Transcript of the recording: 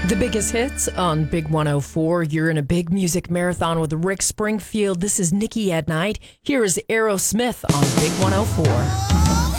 The biggest hits on Big 104. You're in a big music marathon with Rick Springfield. This is Nikki at Night. Here is Aerosmith on Big 104.